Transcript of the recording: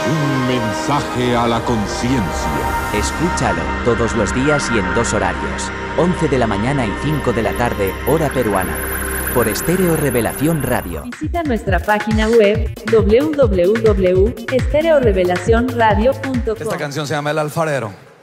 Un mensaje a la conciencia. Escúchalo todos los días y en 2 horarios. 11 de la mañana y 5 de la tarde, hora peruana. Por Estéreo Revelación Radio. Visita nuestra página web www.estereorevelacionradio.com. Esta canción se llama El Alfarero.